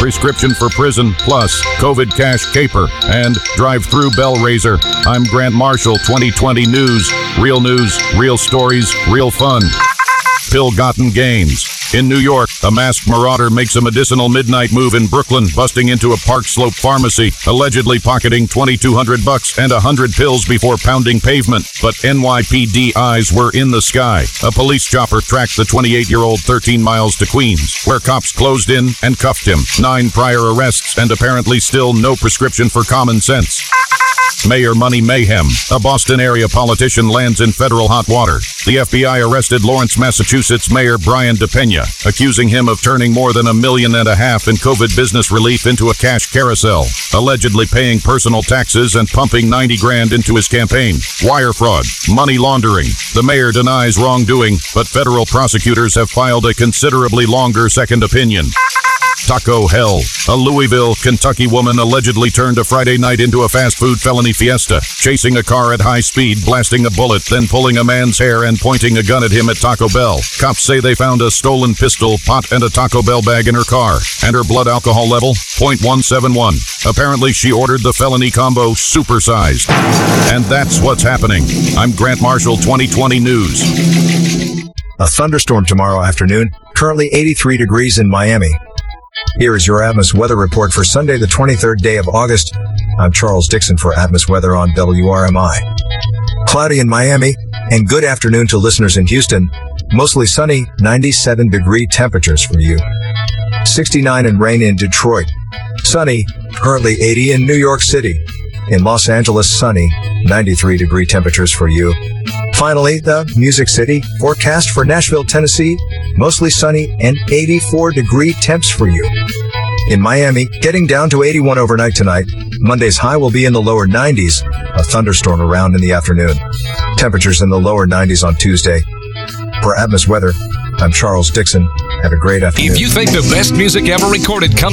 prescription for prison, plus COVID cash caper, and drive-through bell raiser. I'm Grant Marshall, 2020 News. Real news, real stories, real fun. Ill-gotten gains. In New York, a masked marauder makes a medicinal midnight move in Brooklyn, busting into a Park Slope pharmacy, allegedly pocketing $2,200 and 100 pills before pounding pavement. But NYPD eyes were in the sky. A police chopper tracked the 28-year-old 13 miles to Queens, where cops closed in and cuffed him. 9 prior arrests and apparently still no prescription for common sense. Mayor Money Mayhem. A Boston area politician lands in federal hot water. The FBI arrested Lawrence, Massachusetts Mayor Brian DePena, accusing him of turning more than $1.5 million in COVID business relief into a cash carousel, allegedly paying personal taxes and pumping $90,000 into his campaign. Wire fraud, money laundering. The mayor denies wrongdoing, but federal prosecutors have filed a considerably longer second opinion. Taco Hell. A Louisville, Kentucky woman allegedly turned a Friday night into a fast food felony fiesta, chasing a car at high speed, blasting a bullet, then pulling a man's hair and pointing a gun at him at Taco Bell. Cops say they found a stolen pistol, pot, and a Taco Bell bag in her car, and her blood alcohol level, 0.171. Apparently, she ordered the felony combo supersized. And that's what's happening. I'm Grant Marshall, 2020 News. A thunderstorm tomorrow afternoon, currently 83 degrees in Miami. Here is your Atmos weather report for Sunday, the 23rd day of August. I'm Charles Dixon for Atmos Weather on WRMI. Cloudy in Miami, and good afternoon to listeners in Houston. Mostly sunny, 97-degree temperatures for you. 69 and rain in Detroit. Sunny, currently 80 in New York City. In Los Angeles, sunny, 93-degree temperatures for you. Finally, the Music City forecast for Nashville, Tennessee, mostly sunny and 84-degree temps for you. In Miami, getting down to 81 overnight tonight. Monday's high will be in the lower 90s, a thunderstorm around in the afternoon. Temperatures in the lower 90s on Tuesday. For Atmos Weather, I'm Charles Dixon. Have a great afternoon. If you think the best music ever recorded comes